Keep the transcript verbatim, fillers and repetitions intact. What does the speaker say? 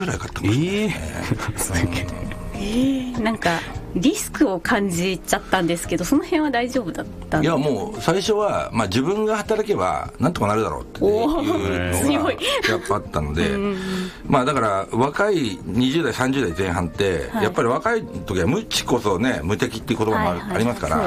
ぐらい買ったんですね、 えーえー、なんかリスクを感じちゃったんですけど、その辺は大丈夫だったんですか？ いやもう最初は、まあ、自分が働けばなんとかなるだろうっていうのがやっぱあったのでまあだから若いにじゅう代さんじゅう代前半って、はい、やっぱり若い時は無知こそね無敵っていう言葉もありますから、